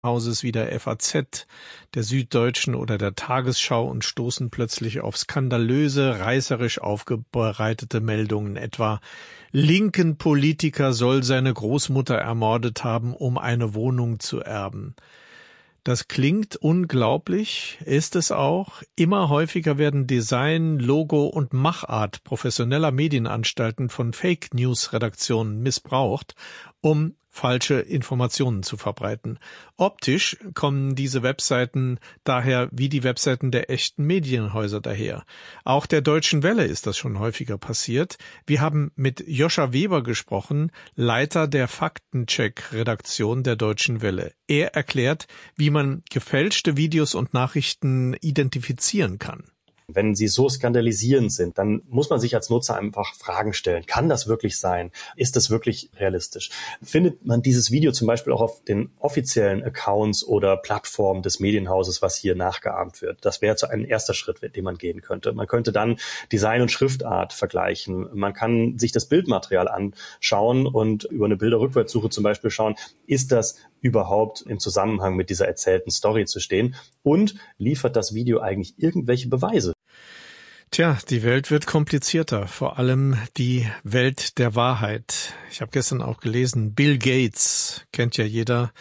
Hauses wie der FAZ, der Süddeutschen oder der Tagesschau und stoßen plötzlich auf skandalöse, reißerisch aufbereitete Meldungen, etwa linken Politiker soll seine Großmutter ermordet haben, um eine Wohnung zu erben. Das klingt unglaublich, ist es auch. Immer häufiger werden Design, Logo und Machart professioneller Medienanstalten von Fake-News-Redaktionen missbraucht, um falsche Informationen zu verbreiten. Optisch kommen diese Webseiten daher wie die Webseiten der echten Medienhäuser daher. Auch der Deutschen Welle ist das schon häufiger passiert. Wir haben mit Joscha Weber gesprochen, Leiter der Faktencheck-Redaktion der Deutschen Welle. Er erklärt, wie man gefälschte Videos und Nachrichten identifizieren kann. Wenn sie so skandalisierend sind, dann muss man sich als Nutzer einfach Fragen stellen. Kann das wirklich sein? Ist das wirklich realistisch? Findet man dieses Video zum Beispiel auch auf den offiziellen Accounts oder Plattformen des Medienhauses, was hier nachgeahmt wird? Das wäre ein erster Schritt, den man gehen könnte. Man könnte dann Design und Schriftart vergleichen. Man kann sich das Bildmaterial anschauen und über eine Bilderrückwärtssuche zum Beispiel schauen, ist das überhaupt im Zusammenhang mit dieser erzählten Story zu stehen und liefert das Video eigentlich irgendwelche Beweise? Tja, die Welt wird komplizierter, vor allem die Welt der Wahrheit. Ich habe gestern auch gelesen, Bill Gates, kennt ja jeder,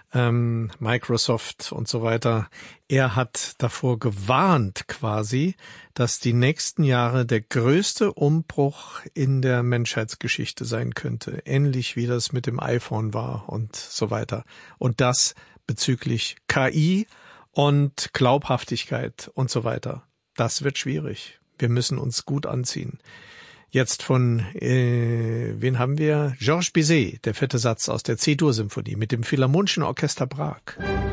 Microsoft und so weiter. Er hat davor gewarnt quasi, dass die nächsten Jahre der größte Umbruch in der Menschheitsgeschichte sein könnte. Ähnlich wie das mit dem iPhone war und so weiter. Und das bezüglich KI und Glaubhaftigkeit und so weiter. Das wird schwierig. Wir müssen uns gut anziehen. Jetzt von, wen haben wir? Georges Bizet, der 4. Satz aus der C-Dur-Symphonie mit dem Philharmonischen Orchester Prag.